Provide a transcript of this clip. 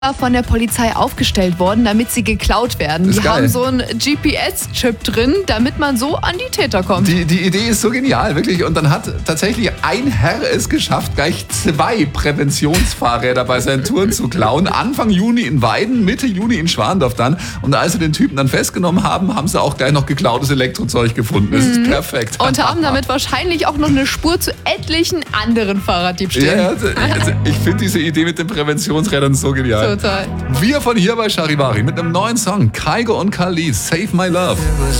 von der Polizei aufgestellt worden, damit sie geklaut werden. Die haben so einen GPS-Chip drin, damit man so an die Täter kommt. Die Idee ist so genial, wirklich. Und dann hat tatsächlich ein Herr es geschafft, gleich 2 Präventionsfahrräder bei seinen Touren zu klauen. Anfang Juni in Weiden, Mitte Juni in Schwandorf dann. Und als sie den Typen dann festgenommen haben, haben sie auch gleich noch geklautes Elektrozeug gefunden. Das ist perfekt. Und haben damit wahrscheinlich auch noch eine Spur zu etlichen anderen Fahrraddiebstählen. Ja, also ich finde diese Idee mit den Präventionsrädern so genial. Total. Wir von hier bei Charivari mit einem neuen Song. Kygo und Khalid, Save My Love.